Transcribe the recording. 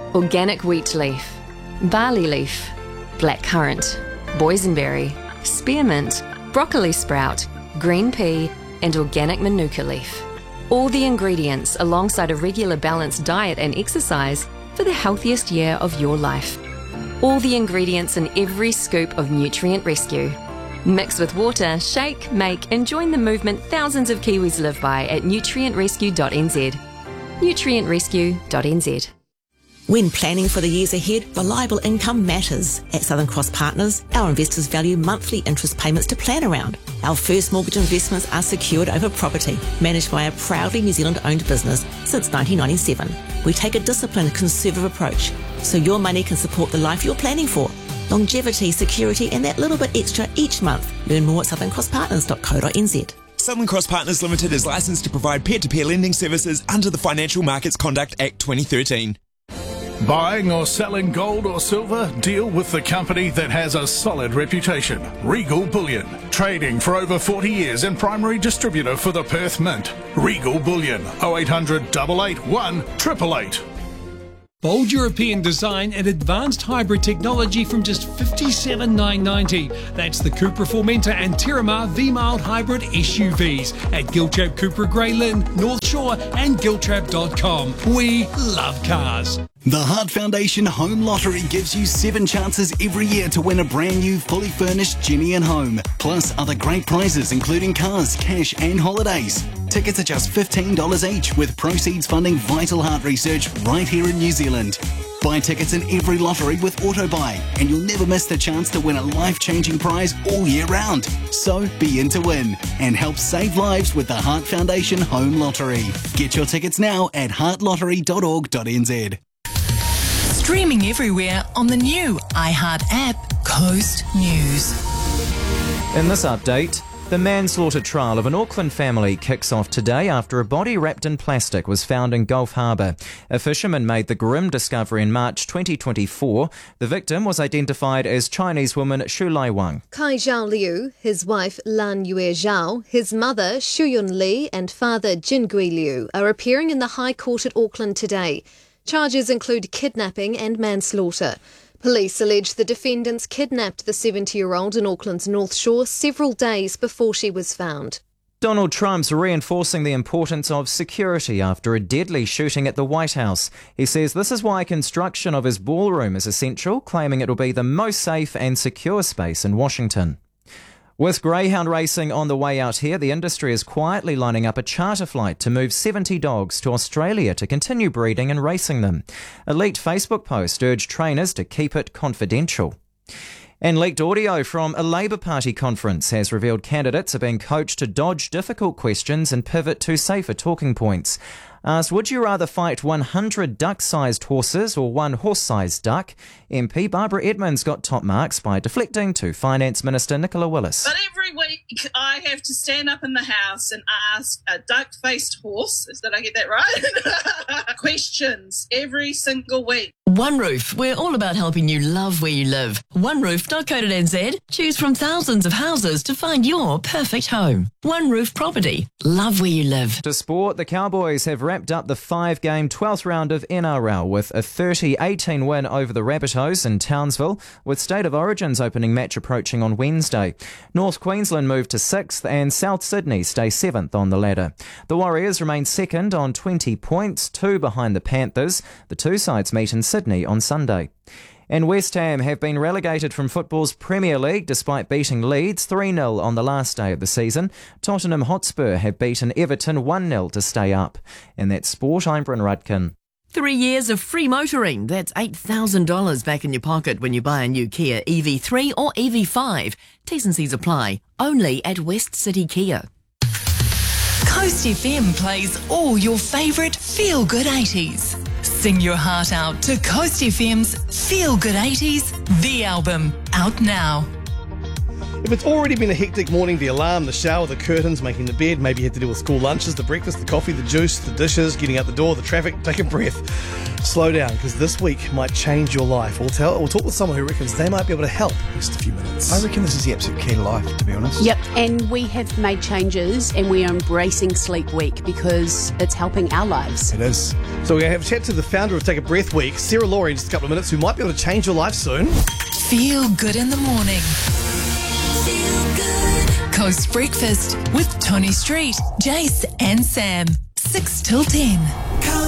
organic wheat leaf, barley leaf, blackcurrant, boysenberry, spearmint, broccoli sprout, green pea, and organic manuka leaf. All the ingredients alongside a regular balanced diet and exercise for the healthiest year of your life. All the ingredients in every scoop of Nutrient Rescue. Mix with water, shake, make, and join the movement thousands of Kiwis live by at nutrientrescue.nz. nutrientrescue.nz. When planning for the years ahead, reliable income matters. At Southern Cross Partners, our investors value monthly interest payments to plan around. Our first mortgage investments are secured over property, managed by a proudly New Zealand-owned business since 1997. We take a disciplined, conservative approach, so your money can support the life you're planning for. Longevity, security, and that little bit extra each month. Learn more at southerncrosspartners.co.nz. Southern Cross Partners Limited is licensed to provide peer-to-peer lending services under the Financial Markets Conduct Act 2013. Buying or selling gold or silver? Deal with the company that has a solid reputation. Regal Bullion. Trading for over 40 years and primary distributor for the Perth Mint. Regal Bullion. 0800 881 888. Bold European design and advanced hybrid technology from just $57,990. That's the Cupra Formentor and Terramar V-Mild Hybrid SUVs at Giltrap Cupra Grey Lynn, North Shore and Giltrap.com. We love cars. The Heart Foundation Home Lottery gives you 7 chances every year to win a brand new fully furnished Jenny and home, plus other great prizes including cars, cash and holidays. Tickets are just $15 each, with proceeds funding vital heart research right here in New Zealand. Buy tickets in every lottery with AutoBuy and you'll never miss the chance to win a life-changing prize all year round. So be in to win and help save lives with the Heart Foundation Home Lottery. Get your tickets now at heartlottery.org.nz. Streaming everywhere on the new iHeart app, Coast News. In this update, the manslaughter trial of an Auckland family kicks off today after a body wrapped in plastic was found in Gulf Harbour. A fisherman made the grim discovery in March 2024. The victim was identified as Chinese woman Shu Lai Wang. Kai Zhao Liu, his wife Lan Yue Zhao, his mother Shu Yun Li and father Jin Gui Liu are appearing in the High Court at Auckland today. Charges include kidnapping and manslaughter. Police allege the defendants kidnapped the 70-year-old in Auckland's North Shore several days before she was found. Donald Trump's reinforcing the importance of security after a deadly shooting at the White House. He says this is why construction of his ballroom is essential, claiming it will be the most safe and secure space in Washington. With greyhound racing on the way out here, the industry is quietly lining up a charter flight to move 70 dogs to Australia to continue breeding and racing them. A leaked Facebook post urged trainers to keep it confidential. And leaked audio from a Labour Party conference has revealed candidates are being coached to dodge difficult questions and pivot to safer talking points. Asked, would you rather fight 100 duck-sized horses or one horse-sized duck? MP Barbara Edmonds got top marks by deflecting to Finance Minister Nicola Willis. But every week I have to stand up in the House and ask a duck-faced horse, did I get that right? Questions every single week. OneRoof, we're all about helping you love where you live. OneRoof.co.nz. Choose from thousands of houses to find your perfect home. OneRoof Property. Love where you live. To sport, the Cowboys have wrapped up the 5-game 12th round of NRL with a 30-18 win over the Rabbitohs in Townsville, with State of Origin's opening match approaching on Wednesday. North Queensland moved to 6th and South Sydney stay 7th on the ladder. The Warriors remain 2nd on 20 points, 2 behind the Panthers. The two sides meet in Sydney on Sunday. And West Ham have been relegated from football's Premier League despite beating Leeds 3-0 on the last day of the season. Tottenham Hotspur have beaten Everton 1-0 to stay up. And that's Sport, I'm Bryn Rudkin. 3 years of free motoring. That's $8,000 back in your pocket when you buy a new Kia EV3 or EV5. T's and C's apply. Only at West City Kia. Coast FM plays all your favourite feel-good 80s. Sing your heart out to Coast FM's Feel Good 80s, the album, out now. If it's already been a hectic morning, the alarm, the shower, the curtains, making the bed, maybe you had to deal with school lunches, the breakfast, the coffee, the juice, the dishes, getting out the door, the traffic, take a breath. Slow down, because this week might change your life. We'll talk with someone who reckons they might be able to help in just a few minutes. I reckon this is the absolute key to life, to be honest. Yep, and we have made changes and we are embracing Sleep Week because it's helping our lives. It is. So we're going to have a chat to the founder of Take a Breath Week, Sarah Laurie, in just a couple of minutes, who might be able to change your life soon. Feel good in the morning. Feel good. Coast Breakfast with Tony Street, Jace and Sam. 6 till 10.